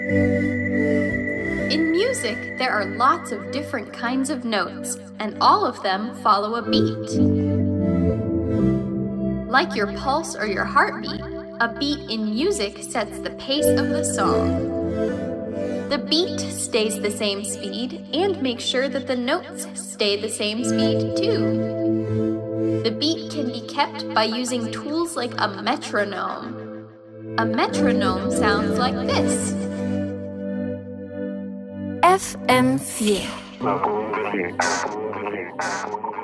In music, there are lots of different kinds of notes, and all of them follow a beat. Like your pulse or your heartbeat, a beat in music sets the pace of the song. The beat stays the same speed and makes sure that the notes stay the same speed too. The beat can be kept by using tools like a metronome. A metronome sounds like this. FM4